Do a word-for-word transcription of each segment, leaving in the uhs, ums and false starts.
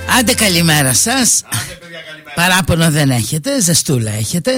Άντε καλημέρα σας. Παράπονο δεν έχετε, ζεστούλα έχετε.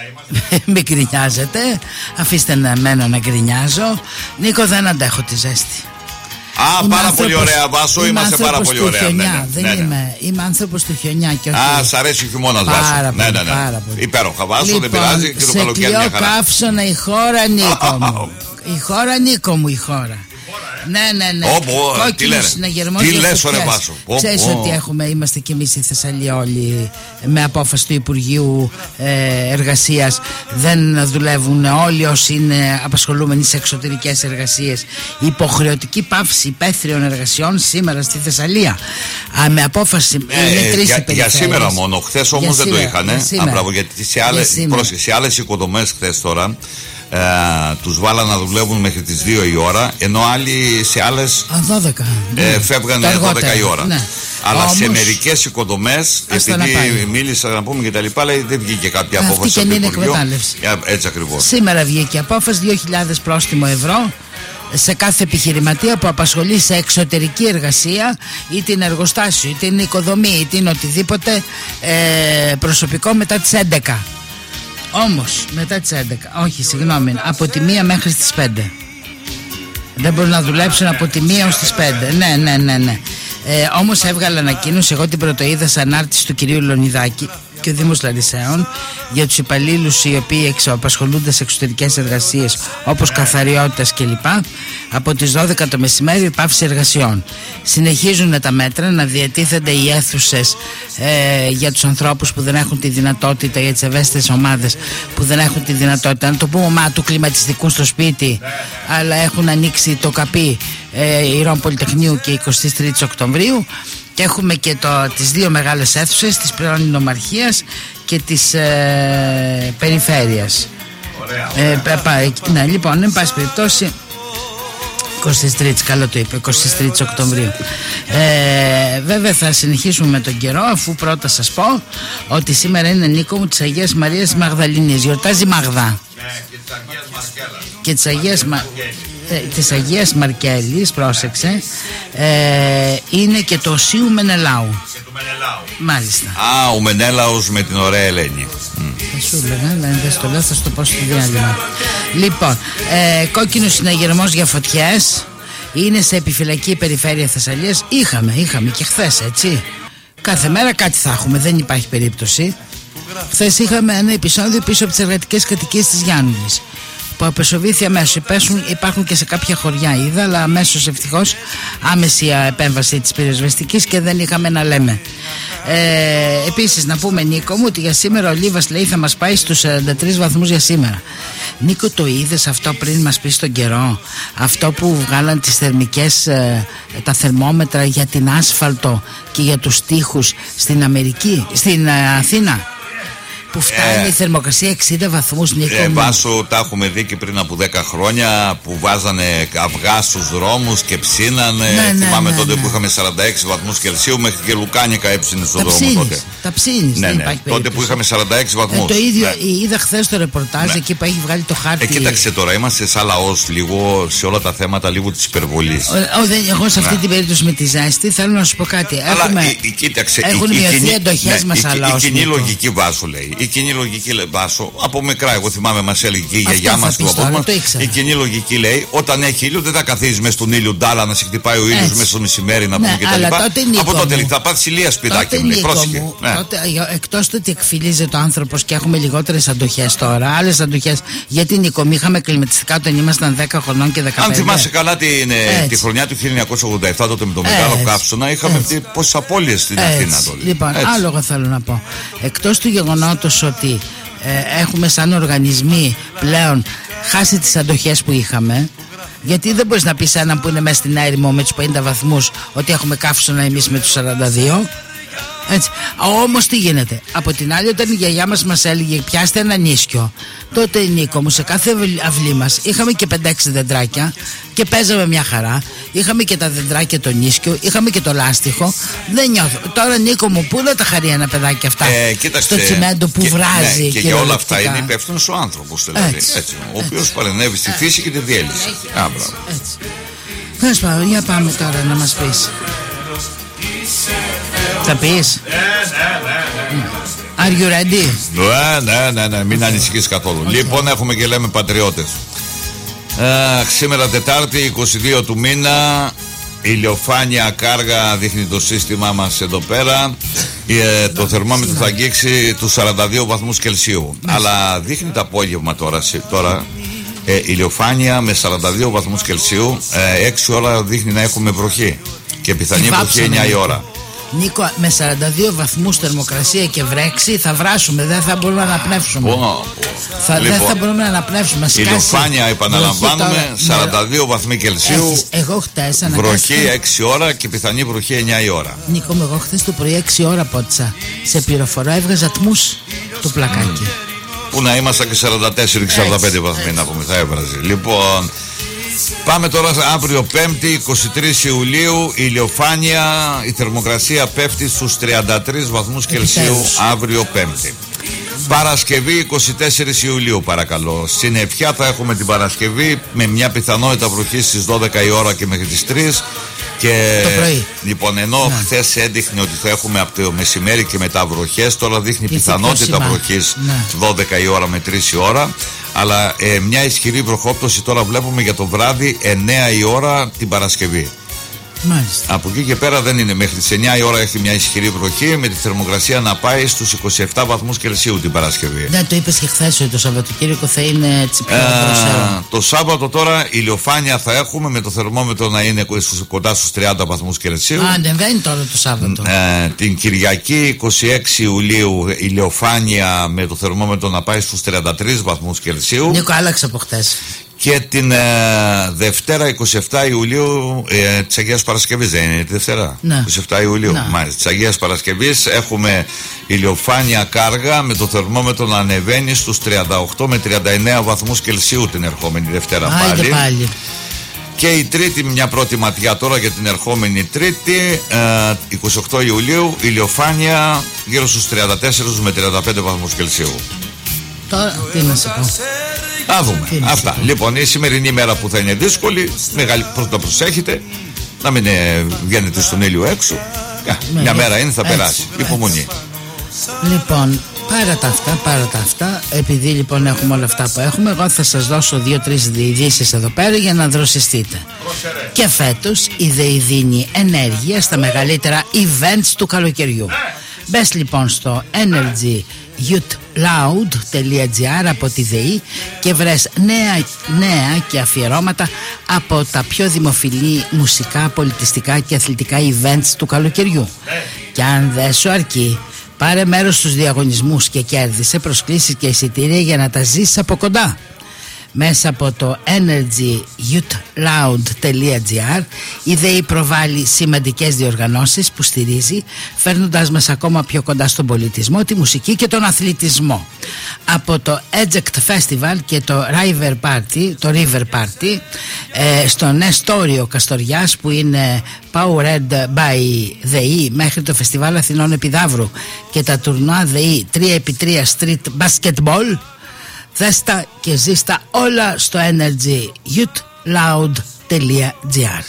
Μην γκρινιάζετε. Αφήστε να εμένα να γκρινιάζω. Νίκο, δεν αντέχω τη ζέστη. Α, είμαι πάρα πολύ ωραία, Βάσο, είμαστε πάρα πολύ ωραία. Χιονιά, ναι, ναι, δεν ναι, ναι. είμαι, είμαι άνθρωπος του χιονιά και όχι. Α, σ' αρέσει ο χειμώνας, Βάσο. Πάρα ναι, πολύ, ναι, ναι. πάρα πολύ. Υπέροχα, Βάσο, Λοιπόν, δεν πειράζει και το καλοκαίρι μια χαρά. Σε κλειό καύσωνα η χώρα, Νίκο μου. Η χώρα, Νίκο μου, η χώρα. Ναι, ναι, ναι. Κόκκινο συναγερμός. Τι λες, ωραία, Βάσο. Ξέρεις ότι έχουμε, είμαστε κι εμείς στη Θεσσαλία όλοι με απόφαση του Υπουργείου ε, Εργασίας. Δεν δουλεύουν όλοι όσοι είναι απασχολούμενοι σε εξωτερικές εργασίες. Υποχρεωτική πάυση υπαίθριων εργασιών σήμερα στη Θεσσαλία. Α, με απόφαση. Ε, είναι τρεις για, για σήμερα μόνο. Χθες όμως δεν το είχαν. Γιατί σε άλλες, σε άλλες οικοδομές χθες τώρα. Ε, τους βάλαν να δουλεύουν μέχρι τις δύο η ώρα, ενώ άλλοι σε άλλες δώδεκα, ε, ναι. φεύγανε δώδεκα η ώρα, ναι. Αλλά όμως, σε μερικές οικοδομές, επειδή μίλησα να πούμε και τα λοιπά, λέει, δεν βγήκε κάποια αυτή απόφαση από το το Υπουργείο. Έτσι ακριβώς. Σήμερα βγήκε απόφαση δύο χιλιάδες πρόστιμο ευρώ σε κάθε επιχειρηματία που απασχολεί σε εξωτερική εργασία, είτε είναι εργοστάσιο, είτε είναι οικοδομή, είτε είναι οτιδήποτε ε, προσωπικό μετά τις έντεκα. Όμως μετά τις έντεκα, όχι συγγνώμη, από τη μία μέχρι τις πέντε. Δεν μπορούν να δουλέψουν από τη μία ως τις πέντε. Ναι, ναι, ναι, ναι. Ε, όμως έβγαλε ανακοίνωση, εγώ την πρωτοείδα σε ανάρτηση του κυρίου Λονιδάκη και ο Δήμος Λαρισαίων, για τους υπαλλήλους οι οποίοι απασχολούνται σε εξωτερικές εργασίες όπως καθαριότητας κλπ. Από τις δώδεκα το μεσημέρι πάυση εργασιών. Συνεχίζουν τα μέτρα να διατίθενται οι αίθουσες ε, για τους ανθρώπους που δεν έχουν τη δυνατότητα, για τις ευαίσθητες ομάδες που δεν έχουν τη δυνατότητα, να το πούμε, μα του κλιματιστικού στο σπίτι, αλλά έχουν ανοίξει το καπί ε, Ηρών Πολυτεχνείου και εικοστή τρίτη Οκτωβρίου. Και έχουμε και το, τις δύο μεγάλες αίθουσες της πρώην Νομαρχίας και της ε, Περιφέρειας. Ωραία. Ε, πα, ναι, λοιπόν, εν πάση περιπτώσει, εικοστή τρίτη, καλό το είπε, εικοστή τρίτη Οκτωβρίου. Ε, βέβαια θα συνεχίσουμε με τον καιρό, αφού πρώτα σας πω ότι σήμερα είναι, Νίκο μου, της Αγίας Μαρίας Μαγδαληνής. Γιορτάζει Μαγδά. Ναι, και της Αγίας Μαρκέλας. Και της Αγίας Μαρκέλας. Της Αγίας Μαρκέλης, πρόσεξε, ε, είναι και το Οσίου Μενελάου. Και του Μενελάου. Μάλιστα. Α, ο Μενέλαος με την ωραία Ελένη. Θα σου έλεγα, αλλά δεν στο λέω, θα στο πω στο διάλειμμα. Λοιπόν, ε, κόκκινος συναγερμός για φωτιές. Είναι σε επιφυλακή περιφέρεια Θεσσαλίας. Είχαμε, είχαμε και χθες, έτσι. Κάθε μέρα κάτι θα έχουμε, δεν υπάρχει περίπτωση. Χθες είχαμε ένα επεισόδιο πίσω από τις εργατικές κατοικίες της Γιάννης, που απεσοβήθη αμέσως. Υπάρχουν, υπάρχουν και σε κάποια χωριά, είδα, αλλά αμέσως ευτυχώς άμεση επέμβαση της πυροσβεστικής και δεν είχαμε να λέμε. Ε, επίσης να πούμε, Νίκο μου, ότι για σήμερα ο Λίβας λέει θα μας πάει στους σαράντα τρεις βαθμούς για σήμερα. Νίκο, το είδες αυτό πριν μας πεις τον καιρό? Αυτό που βγάλαν τις θερμικές, ε, τα θερμόμετρα για την άσφαλτο και για τους τοίχους στην Αμερική, στην ε, Αθήνα, που φτάνει ε, η θερμοκρασία εξήντα βαθμούς, Νίκο ε, μου. Βάσο, τα έχουμε δει και πριν από δέκα χρόνια που βάζανε αυγά στους δρόμους και ψήνανε. Ναι, θυμάμαι ναι, ναι, τότε ναι. που είχαμε σαράντα έξι βαθμούς Κελσίου, μέχρι και λουκάνικα έψινε στον τα δρόμο ψήνεις, τότε. Τα ψήνεις, ναι, δεν ναι, υπάρχει τότε περίπτωση. Που είχαμε σαράντα έξι βαθμούς. Ε, το ίδιο ναι. είδα χθες το ρεπορτάζ, ναι. εκεί που έχει βγάλει το χάρτη. Ε, κοίταξε τώρα, είμαστε σαν λαός λίγο σε όλα τα θέματα, λίγο της υπερβολής. Εγώ σε αυτή την περίπτωση με τη ζέστη θέλω να σου πω κάτι. Έχουν μειωθεί εντοχές μας σαν λαός. Η κοινή λογική, Βάσο, λέει. Η κοινή λογική, Βάσο, από μικρά, εγώ θυμάμαι, μας έλεγε και η γιαγιά μας του παππού μας. Η κοινή λογική λέει: όταν έχει ήλιο, δεν θα καθίσει μες στον ήλιο ντάλα να σε χτυπάει ο ήλιος μέσα στο μεσημέρι να πούμε κτλ. Από τότε θα πάθεις ηλία σπιτάκι μου. Εκτός του ότι εκφυλίζεται ο άνθρωπος και έχουμε λιγότερες αντοχές τώρα, άλλες αντοχές. Γιατί, Νίκο, μη είχαμε κλιματιστικά όταν ήμασταν δέκα χρονών και δεκαπέντε. Αν θυμάσαι καλά τη χρονιά του χίλια εννιακόσια ογδόντα επτά, τότε με το μεγάλο καύσωνα, είχαμε πόσες απώλειες στην Αθήνα τότε. Λοιπόν, άλλο εγώ θέλω να πω. Εκτός του γεγονότος ότι Ε, έχουμε σαν οργανισμοί πλέον χάσει τις αντοχές που είχαμε, γιατί δεν μπορείς να πεις σε έναν που είναι μέσα στην έρημο με τους πενήντα βαθμούς ότι έχουμε καύσωνα εμείς με τους σαράντα δύο. Έτσι. Όμως τι γίνεται? Από την άλλη, όταν η γιαγιά μας μας έλεγε πιάστε ένα νίσκιο, τότε, Νίκο μου, σε κάθε αυλή μας είχαμε και πέντε έξι δεντράκια και παίζαμε μια χαρά. Είχαμε και τα δεντράκια το νίσκιο, είχαμε και το λάστιχο. Δεν νιώθω. Τώρα, Νίκο μου, πού να τα χαρεί ένα παιδάκι αυτά ε, κοίταξε, στο τσιμέντο που και, βράζει. Ναι, και για όλα αυτά είναι υπεύθυνος ο άνθρωπος, δηλαδή, έτσι, έτσι, ο οποίος παρενέβη στη φύση και τη διέλυσε. Τέλος πάντων, για πάμε τώρα να μας πεις. Θα πεις? Are you ready? Ναι, ναι, ναι, ναι, μην ανησυχείς καθόλου. Okay. Λοιπόν, έχουμε και λέμε πατριώτες. Uh, σήμερα Τετάρτη, είκοσι δύο του μήνα, ηλιοφάνεια κάργα δείχνει το σύστημά μας εδώ πέρα. Ε, το θερμόμετρο θα αγγίξει τους σαράντα δύο βαθμούς Κελσίου. Αλλά δείχνει το απόγευμα τώρα, τώρα ε, ηλιοφάνεια με σαράντα δύο βαθμούς Κελσίου. ε, έξι ώρα δείχνει να έχουμε βροχή. Και πιθανή βροχή εννιά η ώρα. Νίκο, με σαράντα δύο βαθμούς θερμοκρασία και βρέξη θα βράσουμε, δεν θα μπορούμε να αναπνεύσουμε. Oh, θα, λοιπόν, δεν θα μπορούμε να αναπνεύσουμε. Ηλιοφάνεια, επαναλαμβάνουμε, σαράντα δύο βαθμοί Κελσίου. Έχεις, εγώ χτες βροχή έξι ώρα και πιθανή βροχή εννιά η ώρα. Νίκο, εγώ χτες το πρωί έξι ώρα πότσα. Σε πληροφορώ, έβγαζα τμούς το πλακάκι. Mm. Πού να ήμασταν και σαράντα τέσσερα και σαράντα πέντε βαθμοί να πούμε, θα έβραζε. Λοιπόν, πάμε τώρα αύριο Πέμπτη, είκοσι τρεις Ιουλίου, ηλιοφάνεια, η θερμοκρασία πέφτει στους τριάντα τρεις βαθμούς Κελσίου αύριο Πέμπτη. Παρασκευή είκοσι τέσσερις Ιουλίου παρακαλώ. Συννεφιά θα έχουμε την Παρασκευή με μια πιθανότητα βροχής στις δώδεκα η ώρα και μέχρι τις τρεις. Και το πρωί. Λοιπόν, ενώ ναι. χθες έδειχνε ότι θα έχουμε από το μεσημέρι και μετά βροχές, τώρα δείχνει πιθανότητα βροχής ναι. δώδεκα η ώρα με τρεις η ώρα. Αλλά ε, μια ισχυρή βροχόπτωση τώρα βλέπουμε για το βράδυ εννιά η ώρα την Παρασκευή. Μάλιστα. Από εκεί και πέρα δεν είναι. Μέχρι τις εννιά η ώρα έχει μια ισχυρή βροχή με τη θερμοκρασία να πάει στους είκοσι επτά βαθμούς Κελσίου την Παρασκευή. Ναι, το είπες και χθες ότι το Σαββατοκύριακο θα είναι έτσι πιο ε, Το Σάββατο τώρα ηλιοφάνεια θα έχουμε με το θερμόμετρο να είναι κοντά στους τριάντα βαθμούς Κελσίου. Α, ναι, δεν είναι τώρα το Σάββατο. Ε, την Κυριακή είκοσι έξι Ιουλίου ηλιοφάνεια με το θερμόμετρο να πάει στους τριάντα τρεις βαθμούς Κελσίου. Νίκο, άλλαξε από χθες. Και την ε, Δευτέρα είκοσι επτά Ιουλίου ε, της Αγίας Παρασκευής, δεν είναι τη Δευτέρα? Ναι. είκοσι επτά Ιουλίου, ναι. Μάλιστα, της Αγίας Παρασκευής έχουμε ηλιοφάνεια κάργα με το θερμόμετρο να ανεβαίνει στους τριάντα οκτώ με τριάντα εννέα βαθμούς Κελσίου την ερχόμενη Δευτέρα. Άιντε πάλι. πάλι. Και η Τρίτη, μια πρώτη ματιά τώρα για την ερχόμενη Τρίτη, ε, είκοσι οκτώ Ιουλίου, ηλιοφάνεια γύρω στους τριάντα τέσσερα με τριάντα πέντε βαθμούς Κελσίου. Τώρα τι να σε πω. Να δούμε. Αυτά. Πω. Λοιπόν, η σημερινή μέρα που θα είναι δύσκολη, μεγάλη, πρώτα προσέχετε να μην ε, βγαίνετε στον ήλιο έξω. Για, μια μέρα είναι, θα έτσι, περάσει. Έτσι. Υπομονή. Λοιπόν, πάρα τα αυτά, πάρα τα αυτά. Επειδή λοιπόν έχουμε όλα αυτά που έχουμε, εγώ θα σας δώσω δύο-τρεις ειδήσεις εδώ πέρα για να δροσιστείτε. Και φέτος η ΔΕΗ δίνει ενέργεια στα μεγαλύτερα events του καλοκαιριού. Μπες λοιπόν στο energy youth loud τελεία gr από τη ΔΕΗ και βρες νέα, νέα και αφιερώματα από τα πιο δημοφιλή μουσικά, πολιτιστικά και αθλητικά events του καλοκαιριού. Και αν δεν σου αρκεί, πάρε μέρος στους διαγωνισμούς και κέρδισε προσκλήσεις και εισιτήρια για να τα ζήσεις από κοντά. Μέσα από το energy youth loud τελεία gr η ΔΕΗ προβάλλει σημαντικές διοργανώσεις που στηρίζει, φέρνοντας μας ακόμα πιο κοντά στον πολιτισμό, τη μουσική και τον αθλητισμό. Από το Eject Festival και το River Party, το River Party ε, στο Νεστόριο Καστοριάς που είναι Powered by ΔΕΗ, μέχρι το Φεστιβάλ Αθηνών Επιδαύρου και τα τουρνουά ΔΕΗ τρία επί τρία Street Basketball. Δέστα και ζήστα όλα στο energy youth loud τελεία gr.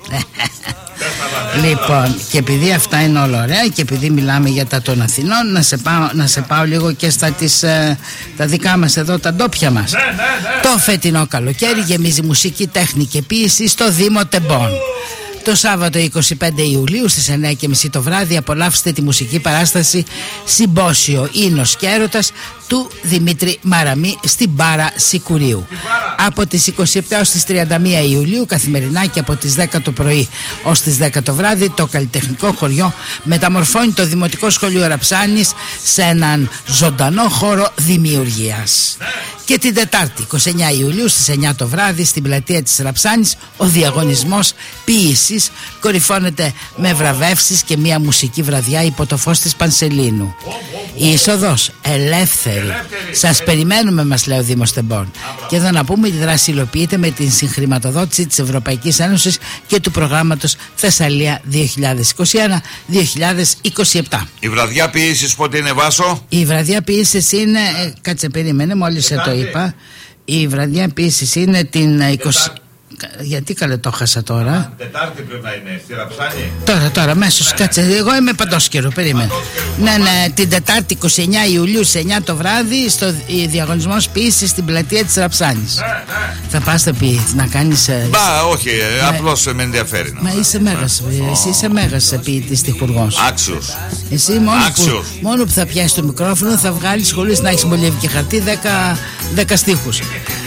Λοιπόν, και επειδή αυτά είναι όλα ωραία και επειδή μιλάμε για τα των Αθηνών, να σε πάω, να σε πάω λίγο και στα τις, ε, τα δικά μας εδώ, τα ντόπια μας. Το φετινό καλοκαίρι γεμίζει μουσική, τέχνη και ποίηση στο Δήμο Τεμπών. Το Σάββατο είκοσι πέντε Ιουλίου στις εννιά και μισή το βράδυ απολαύστε τη μουσική παράσταση Συμπόσιο Ίνος και Έρωτας του Δημήτρη Μαραμή στην Μπάρα Σικουρίου. Από τις είκοσι επτά ως τις τριάντα μία Ιουλίου καθημερινά και από τις δέκα το πρωί ως τις δέκα το βράδυ το καλλιτεχνικό χωριό μεταμορφώνει το Δημοτικό Σχολείο Ραψάνης σε έναν ζωντανό χώρο δημιουργίας. Και την Τετάρτη είκοσι εννιά Ιουλίου στις εννιά το βράδυ στην πλατεία της Ραψάνης ο διαγωνισμός ποίησης κορυφώνεται με βραβεύσεις και μια μουσική βραδιά υπό το φως της Πανσελίνου. Η είσοδος ελεύθερη. Σας περιμένουμε, μας λέει ο Δήμος Τεμπών. Και εδώ να πούμε, η δράση υλοποιείται με την συγχρηματοδότηση της Ευρωπαϊκής Ένωσης και του προγράμματος Θεσσαλία δύο χιλιάδες είκοσι ένα δύο χιλιάδες είκοσι επτά. Η βραδιά ποίησης πότε είναι, Βάσο? Η βραδιά ποίησης είναι, ε, κάτσε περίμενε, μόλις σε το είπα. Η βραδιά ποίησης είναι την είκοσι... Γιατί καλέ το χάσα τώρα. Τετάρτη πρέπει να είναι, στη Ραψάνη. Τώρα, τώρα, αμέσως, κάτσε. Εγώ είμαι παντός καιρό, περίμενε. Ναι, ναι, την Τετάρτη είκοσι εννέα Ιουλίου σε εννιά το βράδυ, στο διαγωνισμός ποιήσης στην πλατεία της Ραψάνης. Ναι, ναι. Θα πας να πει, να κάνεις. Μπα, όχι, ε, απλώς με ενδιαφέρει. Μα είσαι μέγας, εσύ είσαι μέγας ποιητής τυχουργός. Άξιος. Εσύ μόνο που, μόνο που θα πιάσεις το μικρόφωνο θα βγάλεις χωρίς να έχεις μολύβι και χαρτί δέκα στίχους.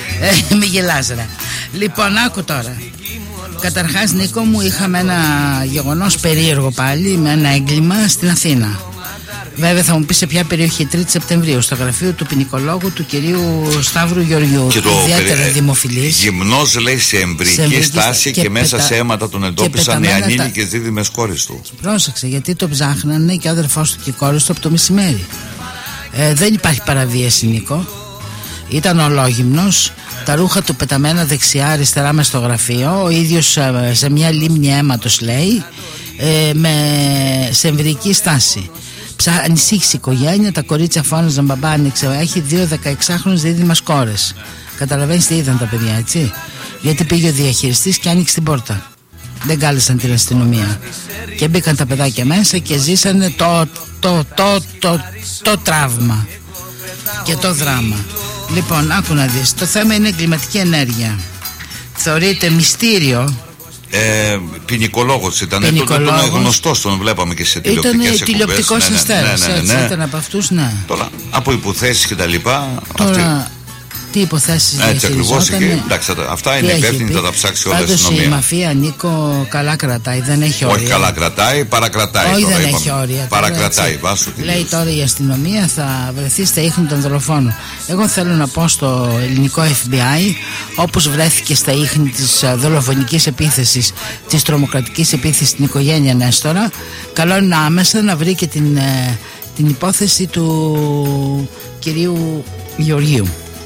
Ε, μη γελάς ρε. Λοιπόν, άκου τώρα. Καταρχάς, Νίκο μου, είχαμε ένα γεγονός περίεργο πάλι, με ένα έγκλημα στην Αθήνα. Βέβαια θα μου πει σε ποια περιοχή, τρίτη Σεπτεμβρίου, στο γραφείο του ποινικολόγου του κυρίου Σταύρου Γεωργιού. Και το ιδιαίτερα δημοφιλής. Γυμνός, λέει, σε εμβρική στάση και, και μέσα πετα... σε αίματα τον εντόπισαν οι ανήλικες τα... δίδυμες κόρες του. Πρόσεξε, γιατί το ψάχνανε και ο αδερφός του και η κόρη του από το μεσημέρι. Ε, δεν υπάρχει παραβίαση, Νίκο. Ήταν ολόγυμνος, τα ρούχα του πεταμένα δεξιά-αριστερά μες στο γραφείο, ο ίδιος σε μια λίμνη αίματος, λέει, ε, με, σε εμβρική στάση. Ψα, ανησύχησε η οικογένεια, τα κορίτσια φώναζαν, μπαμπά άνοιξε, έχει δύο δεκαεξάχρονες δίδυμες κόρες. Καταλαβαίνεις τι είδαν τα παιδιά, έτσι. Γιατί πήγε ο διαχειριστής και άνοιξε την πόρτα. Δεν κάλεσαν την αστυνομία. Και μπήκαν τα παιδάκια μέσα και ζήσανε το, το, το, το, το, το τραύμα και το δράμα. Λοιπόν, άκου να δεις. Το θέμα είναι εγκληματική ενέργεια. Θεωρείται μυστήριο. Ε, ποινικολόγος ήταν. Ποινικολόγος. Τον γνωστός, τον βλέπαμε και σε τηλεοπτικές εκπομπές. Ήταν τηλεοπτικός αστέρας, ναι, ναι, ναι, ναι, ναι. Ήταν από αυτούς, ναι. Τώρα, από υποθέσεις και τα λοιπά. Τώρα, αυτή... τι υποθέσεις έτσι ακριβώς εκεί. Εντάξει, αυτά είναι υπεύθυνοι, θα τα ψάξει όλα η αστυνομία. Πάντως η μαφία, Νίκο, καλά κρατάει, δεν έχει όρια. Όχι καλά κρατάει, παρακρατάει. Όχι, τώρα, δεν είπαμε. έχει όρια. Παρακρατάει, βάσου. Λέει τώρα η αστυνομία θα βρεθεί στα ίχνη των δολοφόνων. Εγώ θέλω να πω στο ελληνικό εφ μπι άι, όπως βρέθηκε στα ίχνη της δολοφονικής επίθεσης, της τρομοκρατικής επίθεσης στην οικογένεια Νέστορα, καλό είναι άμεσα να βρει και την, την υπόθεση του κυρίου Γεωργίου.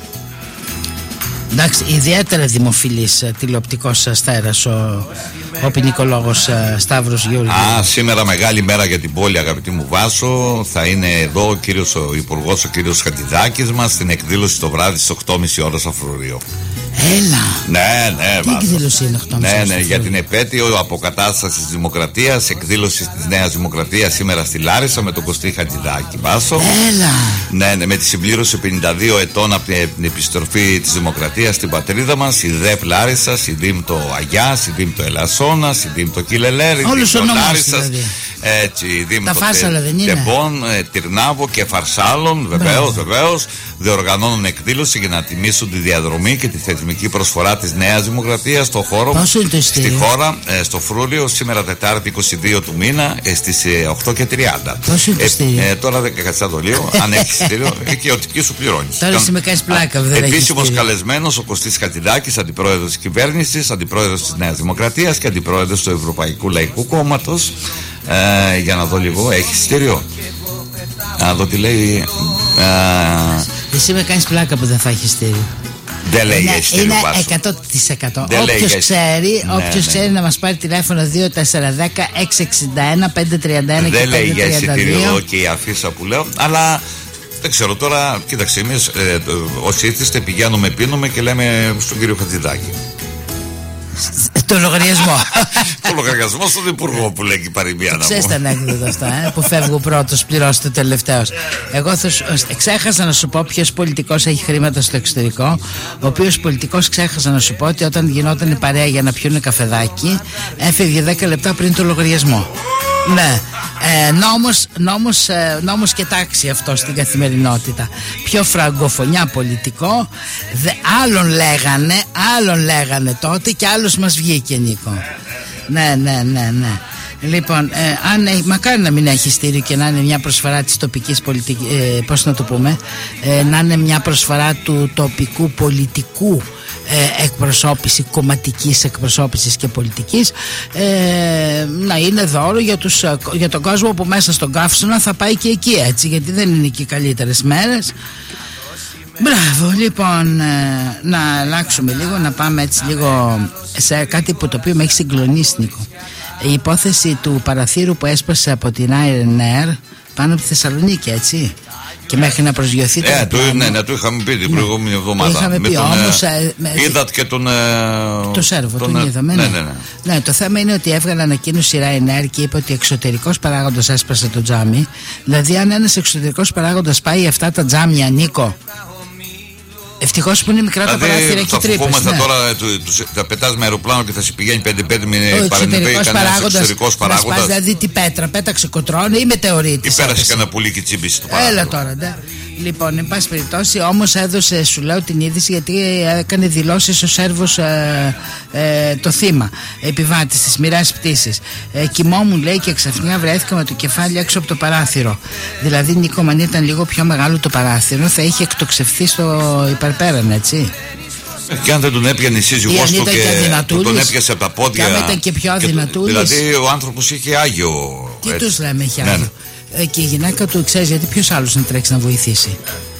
Εντάξει, ιδιαίτερα δημοφιλής τηλεοπτικός αστέρας ο, ο ποινικολόγος Σταύρος Γεωργίου. Α, σήμερα μεγάλη μέρα για την πόλη, αγαπητή μου Βάσο. Θα είναι εδώ ο κύριος ο Υπουργός, ο κύριος Χατζηδάκης μας, στην εκδήλωση το βράδυ στις οκτώ και μισή ώρα στο Φρούριο. Έλα. Ναι, ναι, τι εκδήλωση είναι οκτώ και μισή? Ναι, ναι, για την επέτειο αποκατάστασης της Δημοκρατίας, εκδήλωση της Νέας Δημοκρατίας σήμερα στη Λάρισα με τον Κωστή Χατζηδάκη. Βάσο. Έλα. Ναι, ναι, με τη συμπλήρωση πενήντα δύο ετών από την επιστροφή της Δημοκρατίας στην πατρίδα μας, η ΔΕΠ Λάρισσας, η ΔΥΜ το Αγιάς, η ΔΥΜ το Ελασσόνας, η ΔΥΜ το Κιλελέρι, η ΔΥΜ το Λάρισσας. Έτσι, η ΔΥΜ το Τεμπών, Τυρνάβο και Φαρσάλων, βεβαίως, βεβαίως, διοργανώνουν εκδήλωση για να τιμήσουν τη διαδρομή και τη θεσμική προσφορά της Νέας Δημοκρατίας στο χώρο, στη χώρα, ε, στο Φρούριο, σήμερα Τετάρτη είκοσι δύο του μήνα, ε, στις ε, οκτώ και τριάντα. Πόσο είναι το ειστήριο? Ε, ε, τώρα δεν κατσά το λίγο, αν έχει ειστήριο, εκεί οτική σου πληρώνει. Τώρα εσύ με κάνεις πλάκα, δεν έχει. Επίσημος καλεσμένος ο Κωστής Χατζηδάκης, αντιπρόεδρος της κυβέρνησης, αντιπρόεδρος της Νέας Δημοκρατίας και αντιπρόεδρος του Ευρωπαϊκού Λαϊκού Κόμματος. Ε, για να δω λίγο, έχει ειστήριο. Να δω τι λέει. Ε, εσύ με κάνεις πλάκα που δεν θα έχει ειστήριο. Δεν λέει για ειστήριο. Είναι εκατό τοις εκατό. Δεν όποιος λέει, ξέρει, ναι, όποιος ναι. ξέρει να μας πάρει τηλέφωνο δύο τέσσερα ένα μηδέν έξι εξήντα ένα πέντε τριάντα ένα και δεν λέει για πέντε τριάντα δύο. εισιτήριο εδώ και η αφίσα που λέω, αλλά δεν ξέρω τώρα. Κοίταξε, εμείς ε, όσοι ήρθατε πηγαίνουμε, πίνουμε και λέμε στον κύριο Χατζηδάκη. Το λογαριασμό. Το λογαριασμό στον Υπουργό που λέει και η παροιμία. Ξέρεις τα ανέκδοτα αυτά, ε, που φεύγω πρώτος, πληρώσει το τελευταίος. Εγώ θα, ξέχασα να σου πω ποιος πολιτικός έχει χρήματα στο εξωτερικό. Ο οποίος πολιτικός, ξέχασα να σου πω ότι όταν γινόταν η παρέα για να πιούνε καφεδάκι, έφευγε δέκα λεπτά πριν το λογαριασμό. Ναι, ε, νόμος, νόμος, ε, νόμος και τάξη αυτό στην καθημερινότητα. Πιο φραγκοφωνιά πολιτικό, δε, άλλον λέγανε, άλλον λέγανε τότε και άλλος μας βγήκε, Νίκο. Ναι, ναι, ναι, ναι. Λοιπόν, ε, αν, ε, μακάρι να μην έχει στήριο και να είναι μια προσφορά της τοπικής πολιτικής, ε, πώς να το πούμε, ε, να είναι μια προσφορά του τοπικού πολιτικού ε, εκπροσώπηση, κομματικής εκπροσώπησης και πολιτικής, ε, να είναι δώρο για, τους, για τον κόσμο που μέσα στον Καύσωνα θα πάει και εκεί, έτσι, γιατί δεν είναι εκεί οι καλύτερες μέρες. Μπράβο, λοιπόν, ε, να αλλάξουμε λίγο, να πάμε έτσι λίγο σε κάτι που το οποίο με έχει συγκλονίσει, Νίκο. Η υπόθεση του παραθύρου που έσπασε από την Ryanair πάνω από τη Θεσσαλονίκη, έτσι, Και μέχρι να προσγειωθεί το ε, το, ναι, ναι, το είχαμε πει την προηγούμενη εβδομάδα. Το είχαμε πει, τον, όμως, ε, με, είδατε και τον. Ε, το Σέρβο, τον, τον είδαμε. Ναι, ναι, ναι. ναι, το θέμα είναι ότι έβγαλε ανακοίνωση η Ryanair και είπε ότι εξωτερικός παράγοντας έσπασε το τζάμι. Δηλαδή, αν ένας εξωτερικός παράγοντας πάει αυτά τα τζάμια, Νίκο. Ευτυχώς που είναι μικρά τα δηλαδή, παράθυρα και τρύπες. Φοβόμαστε ναι. τώρα, του, του, θα πετάς με αεροπλάνο και θα σε πηγαίνει πέντε πέντε με παρενεπέει κανένας εξωτερικός παράγοντας. Δηλαδή τι πέτρα, πέταξε κοτρώνει ή μετεωρίτη. Ή πέρασε κανένα πουλί και τσίμπησε το παράθυρο. Έλα τώρα, ναι. Λοιπόν, εν πάση περιπτώσει, όμως έδωσε, σου λέω την είδηση, γιατί έκανε δηλώσεις ο Σέρβος ε, ε, το θύμα, επιβάτης της μοιράς πτήσης. Ε, κοιμόμουν, λέει, και ξαφνικά βρέθηκα με το κεφάλι έξω από το παράθυρο. Δηλαδή, Νίκο, αν ήταν λίγο πιο μεγάλο το παράθυρο, θα είχε εκτοξευθεί στο υπερπέραν, έτσι. Και αν δεν τον έπιανε η σύζυγός του και, και τον έπιασε από τα πόδια. Και αν ήταν και πιο αδυνατούλης. Δηλαδή, ο άνθρωπος είχε άγιο. Τι τους λέμε, είχε άγιο. Ναι, ναι. Και η γυναίκα του, ξέρεις, γιατί ποιος άλλος να τρέξει να βοηθήσει.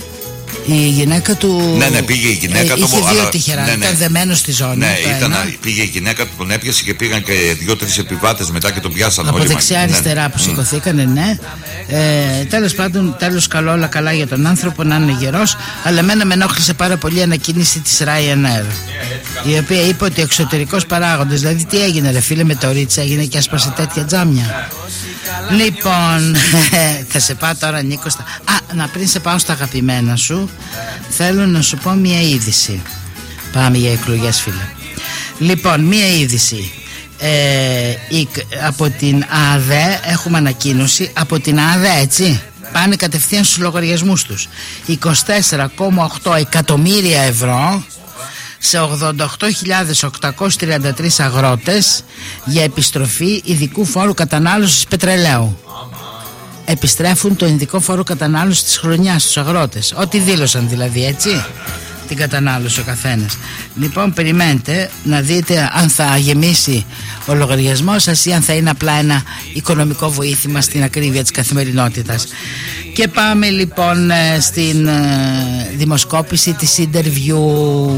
Η γυναίκα του. Ναι, ναι, πήγε η γυναίκα ε, του. Είχε δύο τυχερά, ναι, ναι. Ήταν δεμένο στη ζώνη. Ναι, ήταν, πήγε η γυναίκα του, τον έπιασε και πήγαν και δύο-τρεις επιβάτες μετά και τον πιάσαν από όλοι. Από δεξιά-αριστερά ναι. που σηκωθήκανε, ναι. Ε, τέλος πάντων, τέλος καλό, όλα καλά για τον άνθρωπο, να είναι γερός. Αλλά εμένα με ενόχλησε πάρα πολύ η ανακοίνηση της Ryanair. Η οποία είπε ότι εξωτερικός παράγοντας, δηλαδή τι έγινε, ρε φίλε, με το Ρίτσα έγινε και άσπασε τέτοια τζάμια. Λοιπόν, θα σε πάω τώρα, Νίκο. Στα... Α, να πριν σε πάω στα αγαπημένα σου, θέλω να σου πω μια είδηση. Πάμε για εκλογές, φίλε. Λοιπόν, μια είδηση. Ε, η, από την ΑΔΕ έχουμε ανακοίνωση. Από την ΑΔΕ, έτσι. Πάνε κατευθείαν στους λογαριασμούς τους. είκοσι τέσσερα κόμμα οκτώ εκατομμύρια ευρώ σε ογδόντα οκτώ χιλιάδες οκτακόσιοι τριάντα τρεις αγρότες για επιστροφή ειδικού φόρου κατανάλωσης πετρελαίου. Επιστρέφουν το ειδικό φόρο κατανάλωσης της χρονιάς στους αγρότες. Ό,τι δήλωσαν δηλαδή, έτσι, την κατανάλωση ο καθένας. Λοιπόν, περιμένετε να δείτε αν θα γεμίσει ο λογαριασμός σας ή αν θα είναι απλά ένα οικονομικό βοήθημα στην ακρίβεια της καθημερινότητας. Και πάμε λοιπόν στην δημοσκόπηση της Interview.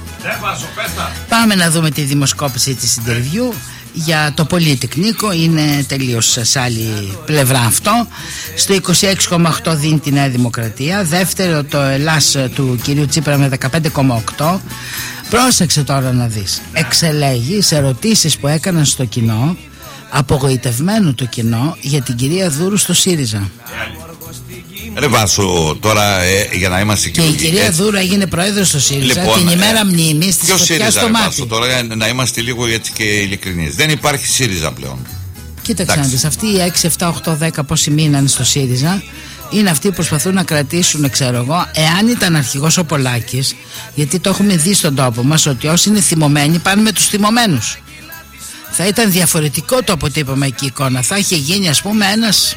Πάμε να δούμε τη δημοσκόπηση της Interview για το Πολυτεχνικό. Είναι τελείως σε άλλη πλευρά αυτό. Στο είκοσι έξι κόμμα οκτώ δίνει τη Νέα Δημοκρατία. Δεύτερο το Ελλάς του κυρίου Τσίπρα με δεκαπέντε κόμμα οκτώ. Πρόσεξε τώρα να δεις. Εξελέγει σε ερωτήσεις που έκαναν στο κοινό, απογοητευμένο το κοινό, για την κυρία Δούρου στο ΣΥΡΙΖΑ. Ρε Βάσο, τώρα ε, για να είμαστε και η κυρία έτσι. Δούρα έγινε πρόεδρος στο ΣΥΡΙΖΑ λοιπόν, την ημέρα ε, μνήμης της φωτιάς στο μάτι. Βάσο, τώρα να είμαστε λίγο έτσι και ειλικρινείς. Δεν υπάρχει ΣΥΡΙΖΑ πλέον. Κοίταξε να δεις, αυτοί οι έξι, επτά, οκτώ, δέκα πόσοι μείναν στο ΣΥΡΙΖΑ είναι αυτοί που προσπαθούν να κρατήσουν, ξέρω εγώ, εάν ήταν αρχηγός ο Πολάκης, γιατί το έχουμε δει στον τόπο μας ότι όσοι είναι θυμωμένοι πάνε με τους θυμωμένους. Θα ήταν διαφορετικό το αποτύπωμα εκεί η εικόνα. Θα είχε γίνει, ας πούμε, ένας.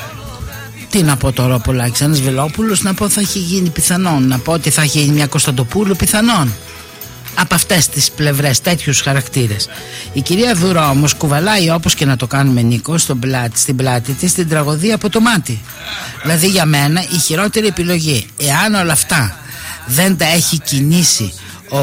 Τι να πω τώρα, Πολάκης, ένας Βελόπουλος, να πω θα έχει γίνει πιθανόν. Να πω ότι θα έχει γίνει μια Κωνσταντοπούλου πιθανόν. Από αυτές τις πλευρές, τέτοιους χαρακτήρες. Η κυρία Δούρα όμως κουβαλάει, όπως και να το κάνουμε, Νίκο, στον πλάτη, στην πλάτη της την τραγωδία από το μάτι. Δηλαδή για μένα η χειρότερη επιλογή, εάν όλα αυτά δεν τα έχει κινήσει ο,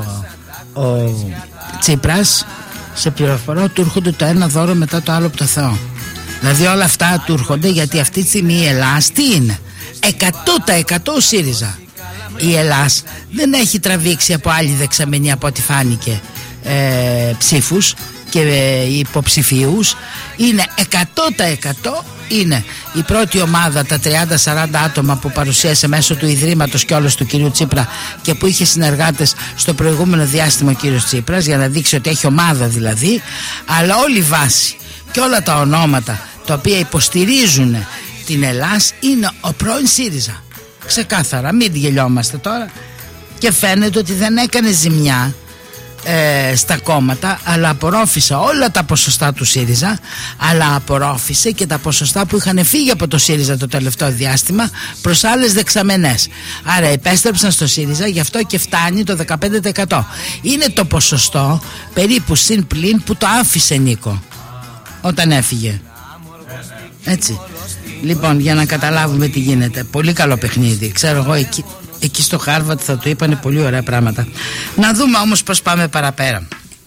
ο Τσίπρας, σε πληροφορώ, του έρχονται το ένα δώρο μετά το άλλο από το Θεό. Δηλαδή όλα αυτά του έρχονται, γιατί αυτή τη στιγμή η Ελλάς τι είναι? εκατό τοις εκατό ΣΥΡΙΖΑ. Η Ελλάς δεν έχει τραβήξει από άλλη δεξαμενή, από ό,τι φάνηκε, ε, ψήφους και ε, υποψηφίους. Είναι εκατό τοις εκατό. Είναι η πρώτη ομάδα, τα τριάντα σαράντα άτομα που παρουσίασε μέσω του Ιδρύματος και όλος του κυρίου Τσίπρα και που είχε συνεργάτες στο προηγούμενο διάστημα ο κύριος Τσίπρας, για να δείξει ότι έχει ομάδα δηλαδή. Αλλά όλη η βάση και όλα τα ονόματα τα οποία υποστηρίζουν την Ελλάς είναι ο πρώην ΣΥΡΙΖΑ. Ξεκάθαρα, μην γελιόμαστε τώρα. Και φαίνεται ότι δεν έκανε ζημιά ε, στα κόμματα, αλλά απορρόφησε όλα τα ποσοστά του ΣΥΡΙΖΑ, αλλά απορρόφησε και τα ποσοστά που είχαν φύγει από το ΣΥΡΙΖΑ το τελευταίο διάστημα προς άλλες δεξαμενές. Άρα επέστρεψαν στο ΣΥΡΙΖΑ, γι' αυτό και φτάνει το δεκαπέντε τοις εκατό. Είναι το ποσοστό περίπου συν πλην που το άφησε, Νίκο, όταν έφυγε. Έτσι. Λοιπόν, για να καταλάβουμε τι γίνεται. Πολύ καλό παιχνίδι. Ξέρω εγώ, εκεί, εκεί στο Χάρβαρτ θα του είπανε πολύ ωραία πράγματα. Να δούμε όμως πώς πάμε παραπέρα.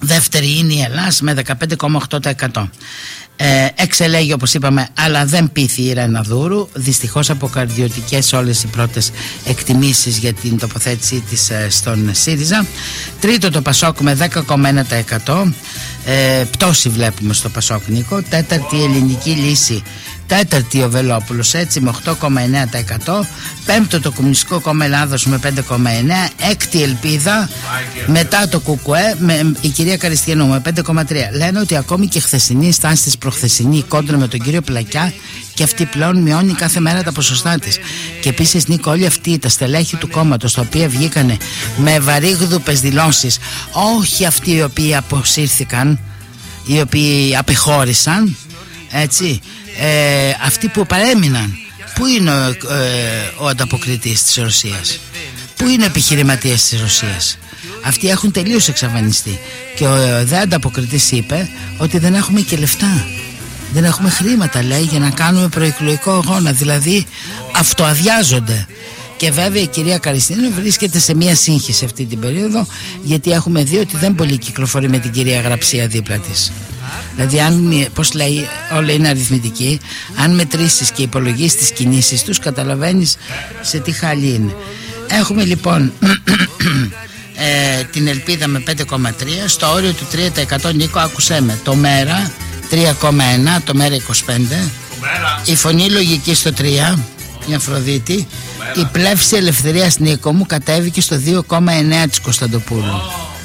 Δεύτερη είναι η Ελλάς με δεκαπέντε κόμμα οκτώ τοις εκατό. Ε, εξελέγει όπως είπαμε, αλλά δεν πείθει η Ρεναδούρου. Δυστυχώς αποκαρδιωτικές όλες οι πρώτες εκτιμήσεις για την τοποθέτησή της ε, στον ΣΥΡΙΖΑ. Τρίτο το ΠΑΣΟΚ με δέκα κόμμα ένα τοις εκατό. ε, πτώση βλέπουμε στο ΠΑΣΟΚ, Νίκο. Τέταρτη η Ελληνική Λύση, τέταρτη ο Βελόπουλος, έτσι, με οκτώ κόμμα εννέα τοις εκατό. Πέμπτο το Κομμουνιστικό Κόμμα Ελλάδος με πέντε κόμμα εννέα τοις εκατό. Έκτη Ελπίδα, μετά το ΚΚΕ με η κυρία Καριστιανού με πέντε κόμμα τρία τοις εκατό. Λένε ότι ακόμη και χθεσινή στάση της προχθεσινή κόντρα με τον κύριο Πλακιά, και αυτή πλέον μειώνει κάθε μέρα τα ποσοστά της. Και επίσης, Νίκο, όλοι αυτοί τα στελέχη του κόμματος, τα οποία βγήκανε με βαρύγδουπες δηλώσεις, όχι αυτοί οι οποίοι αποσύρθηκαν, οι οποίοι απεχώρησαν, έτσι, ε, αυτοί που παρέμειναν. Πού είναι ο, ε, ο ανταποκριτής της Ρωσίας, πού είναι ο επιχειρηματίας της Ρωσίας? Αυτοί έχουν τελείως εξαφανιστεί. Και ο ε, δε ανταποκριτής είπε ότι δεν έχουμε και λεφτά, δεν έχουμε χρήματα, λέει, για να κάνουμε προεκλογικό αγώνα. Δηλαδή αυτοαδειάζονται. Και βέβαια η κυρία Καριστίνου βρίσκεται σε μια σύγχυση αυτή την περίοδο, γιατί έχουμε δει ότι δεν πολύ κυκλοφορεί με την κυρία Γραψία δίπλα της. Δηλαδή, αν, πώς λέει, όλα είναι αριθμητική, αν μετρήσεις και υπολογίσεις τις κινήσεις τους, καταλαβαίνεις σε τι χάλι είναι. Έχουμε λοιπόν ε, την Ελπίδα με πέντε κόμμα τρία, στο όριο του τρία τοις εκατό, Νίκο, άκουσέ με. Το Μέρα τρία κόμμα ένα, το Μέρα είκοσι πέντε, η Φωνή Λογική στο τρία, η Αφροδίτη, η Πλεύση Ελευθερίας, Νίκο μου, κατέβηκε στο δύο κόμμα εννέα της Κωνσταντοπούλου.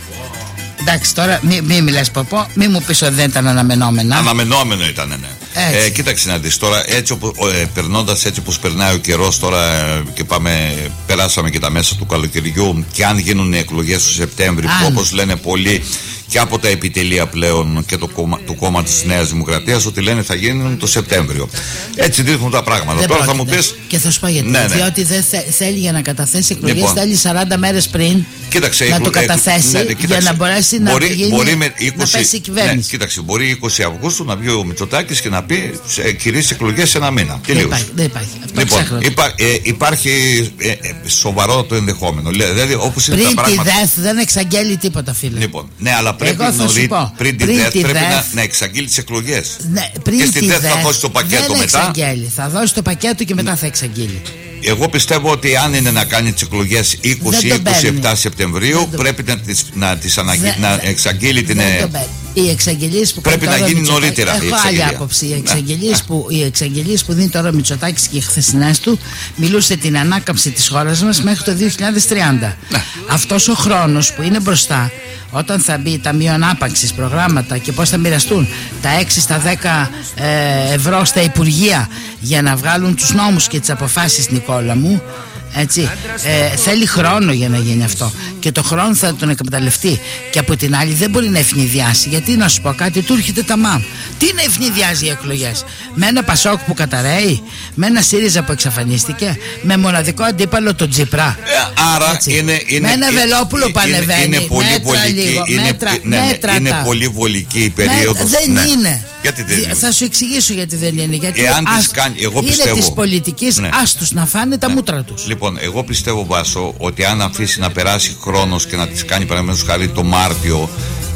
Εντάξει, τώρα μην μη μιλάς ποπό, μη μου πεις ότι δεν ήταν αναμενόμενα. Αναμενόμενο ήταν, ναι. Ε, κοίταξε να δεις τώρα, έτσι όπου, ε, περνώντας έτσι όπως περνάει ο καιρός τώρα, ε, και πάμε, περάσαμε και τα μέσα του καλοκαιριού, και αν γίνουν εκλογές το Σεπτέμβρη, που όπως λένε πολλοί και από τα επιτελεία πλέον και το κόμμα, του κόμματος της Νέας Δημοκρατίας, ότι λένε θα γίνουν το Σεπτέμβριο. Έτσι δείχνουν τα πράγματα. Δεν τώρα πρόκειται. Θα μου πεις. Και θα σου πω γιατί. Ναι, ναι. Διότι δεν θε, θέλει για να καταθέσει εκλογές, λοιπόν, θέλει σαράντα μέρες πριν, κοίταξε, να το καταθέσει, ναι, ναι, κοίταξε, για να μπορέσει μπορεί, να, γίνει, μπορεί με είκοσι, να πέσει η κυβέρνηση. Ναι, κοίταξε, μπορεί είκοσι Αυγούστου να βγει ο Μητσοτάκης και να πει κυρίες εκλογές σε ένα μήνα. Δεν υπάρχει. Δεν υπάρχει. Αυτό λοιπόν, υπά, ε, υπάρχει ε, ε, σοβαρό το ενδεχόμενο. Δηλαδή, όπως είναι πριν τα πράγματα, τη ΔΕΘ δεν εξαγγέλει τίποτα, φίλε. Λοιπόν, ναι, αλλά πρέπει, νωρί, πριν, πριν τη ΔΕΘ πρέπει να, να εξαγγείλει τις εκλογές. Ναι, πριν και στη τη ΔΕΘ ΔΕΘ θα δώσει το πακέτο δεν μετά. Εξαγγέλει. Θα δώσει το πακέτο και μετά ναι. θα εξαγγείλει. Εγώ πιστεύω ότι αν είναι να κάνει τις εκλογές είκοσι με είκοσι επτά Σεπτεμβρίου, πρέπει να τις, να τις αναγγεί, δεν, να εξαγγείλει την. Οι εξαγγελίες που πρέπει να γίνει νωρίτερα. Έχω άλλη άποψη. Οι εξαγγελίες, ναι. που, οι εξαγγελίες που δίνει τώρα ο Μητσοτάκης και οι χθεσινές του μιλούσε την ανάκαμψη της χώρας μας μέχρι το δύο χιλιάδες τριάντα. Ναι. Αυτός ο χρόνος που είναι μπροστά, όταν θα μπει ταμείο ανάπαξης, προγράμματα και πώς θα μοιραστούν τα έξι στα δέκα ε, ευρώ στα Υπουργεία για να βγάλουν τους νόμους και τις αποφάσεις, Νικόλα μου, έτσι, ε, θέλει χρόνο για να γίνει αυτό, και το χρόνο θα τον εκμεταλλευτεί. Και από την άλλη δεν μπορεί να ευνηδιάσει, γιατί να σου πω κάτι, του έρχεται τα μάμ. Τι να ευνηδιάζει οι εκλογές? Με ένα Πασόκ που καταραίει, με ένα ΣΥΡΙΖΑ που εξαφανίστηκε, με μοναδικό αντίπαλο τον Τσίπρα. Ε, άρα είναι, είναι, με ένα Βελόπουλο που ανεβαίνει. Είναι πολύ μέτρα βολική, λίγο, είναι, μέτρα, ναι, ναι, μέτρα είναι τα. πολύ βολική η περίοδος. Δεν ναι. είναι. Γιατί δεν είναι? Θα σου εξηγήσω γιατί δεν είναι. Γιατί Εάν ας, κάνει, εγώ είναι πιστεύω, της πολιτικής, ναι. ας τους να φάνε τα ναι. μούτρα τους. Λοιπόν, εγώ πιστεύω, Βάσο, ότι αν αφήσει να περάσει χρόνος και να τις κάνει, παραδείγματος χάρη, το Μάρτιο,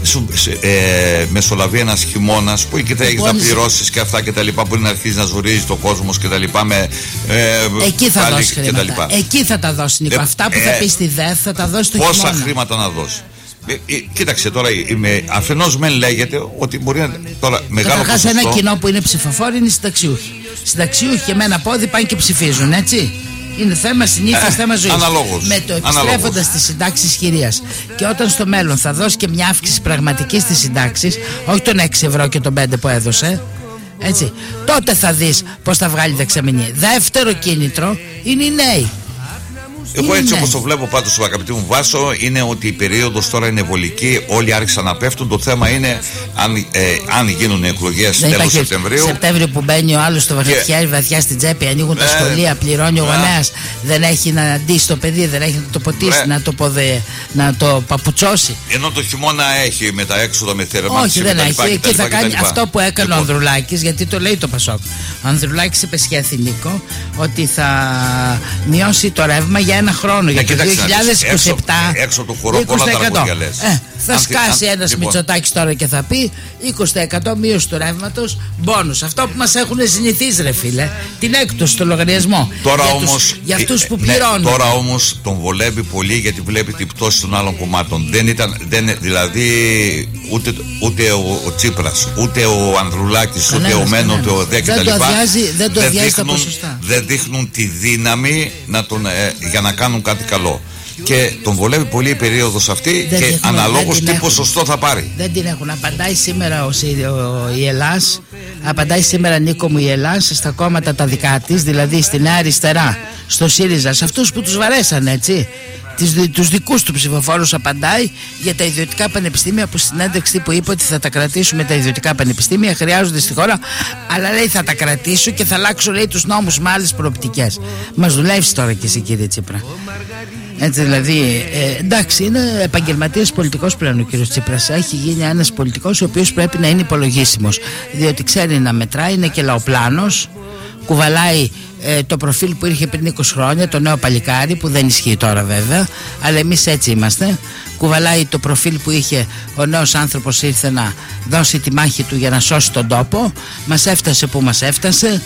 ε, μεσολαβεί ένας χειμώνας που εκεί θα έχεις να πληρώσεις και αυτά και τα λοιπά, μπορεί να αρχίσει να ζουρίζει το κόσμος και τα λοιπά με, ε, εκεί θα δώσει χρήματα. Εκεί θα τα δώσει, Νίκο. Ε, Αυτά που ε, θα πει στη ΔΕΘ θα τα δώσει το πόσα χειμώνα. Πόσα χρήματα να δώσει? Ε, ε, κοίταξε τώρα, αφενός μεν λέγεται ότι μπορεί να. Τώρα, μεγάλο καταρχάς ποσοστό... ένα κοινό που είναι ψηφοφόροι είναι οι συνταξιούχοι. Συνταξιούχοι και με ένα πόδι πάνε και ψηφίζουν, έτσι. Είναι θέμα συνήθειας, ε, θέμα ζωής. Αναλόγως. Με το επιστρέφοντας τις συντάξεις χειρίας. Και όταν στο μέλλον θα δώσει και μια αύξηση πραγματική στις συντάξεις, όχι τον έξι ευρώ και τον πέντε που έδωσε, έτσι, τότε θα δεις πώς θα βγάλει δεξαμενή. Δεύτερο κίνητρο είναι οι νέοι. Εγώ έτσι όπως το βλέπω πάντως, αγαπητή μου Βάσο, είναι ότι η περίοδος τώρα είναι βολική, όλοι άρχισαν να πέφτουν. Το θέμα είναι αν, ε, αν γίνουν εκλογές τέλος Σεπτεμβρίου. Σεπτέμβριο που μπαίνει ο άλλος στο βαθιά, βαθιά στην τσέπη, ανοίγουν τα ε, σχολεία, πληρώνει ο γονέας, δεν έχει να αντίσει το παιδί, δεν έχει να το ποτίσει, ε, να, το ποδε, να το παπουτσώσει. Ενώ το χειμώνα έχει με τα έξοδα, με θέρμανση. Όχι, δεν έχει. Εκεί θα κάνει αυτό που έκανε λοιπόν ο Ανδρουλάκης, γιατί το λέει το Πασόκ. Ο Ανδρουλάκης υπεσχέθη, Νίκο, ότι θα μειώσει το ρεύμα για ένα χρόνο, για το δύο χιλιάδες είκοσι επτά. Έξω, έξω του χώρου πολλά τραγούδια λες. Ε, θα αν, σκάσει αν, ένας λοιπόν. Μητσοτάκης τώρα και θα πει είκοσι τοις εκατό μείωση του ρεύματος, μπόνους. Αυτό που μας έχουν συνηθίσει, ρε φίλε, την έκπτωση στο λογαριασμό. Τώρα για, όμως, τους, για αυτούς που ναι, πληρώνουν. Τώρα όμως τον βολεύει πολύ, γιατί βλέπει την πτώση των άλλων κομμάτων. Δεν ήταν, δεν, δηλαδή ούτε, ούτε ο, ο Τσίπρας, ούτε ο Ανδρουλάκης, ούτε ο Μένο, ούτε ο Δέ κτλ. Δεν το αδειάζει τα ποσοστά. Δεν δείχνουν τη δύναμη να τον, ε, για να κάνουν κάτι καλό. Και τον βολεύει πολύ η περίοδος αυτή δεν και αναλόγως τι ποσοστό θα πάρει. Δεν την έχουν. Απαντάει σήμερα ο, ο, η Ελλάς, απαντάει σήμερα, Νίκο μου, η Ελλάς στα κόμματα τα δικά της, δηλαδή στη Νέα Αριστερά, στο ΣΥΡΙΖΑ, σε αυτούς που τους βαρέσαν, έτσι. Τους δικούς του ψηφοφόρους απαντάει για τα ιδιωτικά πανεπιστήμια, που στην ένταξη που είπε ότι θα τα κρατήσουμε τα ιδιωτικά πανεπιστήμια, χρειάζονται στη χώρα, αλλά λέει θα τα κρατήσω και θα αλλάξω, λέει, τους νόμους με άλλες προοπτικές. Μας δουλεύει τώρα και εσύ, κύριε Τσίπρα. Έτσι δηλαδή, ε, εντάξει, είναι επαγγελματίας πολιτικός πλέον ο κύριος Τσίπρας. Έχει γίνει ένας πολιτικός ο οποίος πρέπει να είναι υπολογίσιμος, διότι ξέρει να μετράει, είναι και λαοπλάνος, κουβαλάει ε, το προφίλ που είχε πριν είκοσι χρόνια, το νέο παλικάρι, που δεν ισχύει τώρα βέβαια, αλλά εμείς έτσι είμαστε. Κουβαλάει το προφίλ που είχε ο νέος άνθρωπος, ήρθε να δώσει τη μάχη του για να σώσει τον τόπο. Μας έφτασε που μας έφτασε.